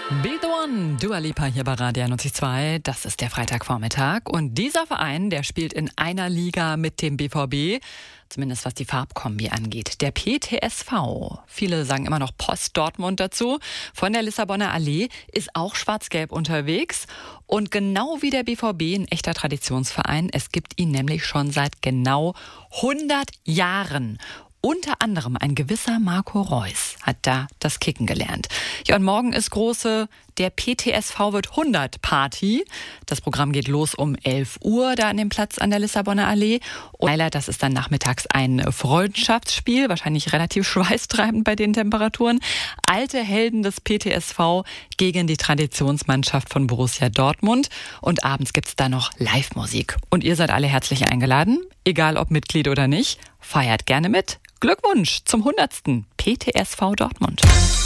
Be the One, Dua Lipa hier bei Radio 92. Das ist der Freitagvormittag und dieser Verein, der spielt in einer Liga mit dem BVB, zumindest was die Farbkombi angeht, der PTSV. Viele sagen immer noch Post Dortmund dazu. Von der Lissabonner Allee ist auch schwarz-gelb unterwegs und genau wie der BVB ein echter Traditionsverein. Es gibt ihn nämlich schon seit genau 100 Jahren. Unter anderem ein gewisser Marco Reus hat da das Kicken gelernt. Ja, und morgen ist große Der PTSV wird 100 Party. Das Programm geht los um 11 Uhr da an dem Platz an der Lissabonner Allee. Und das ist dann nachmittags ein Freundschaftsspiel, wahrscheinlich relativ schweißtreibend bei den Temperaturen. Alte Helden des PTSV gegen die Traditionsmannschaft von Borussia Dortmund. Und abends gibt's da noch Live-Musik. Und ihr seid alle herzlich eingeladen, egal ob Mitglied oder nicht. Feiert gerne mit. Glückwunsch zum 100. PTSV Dortmund.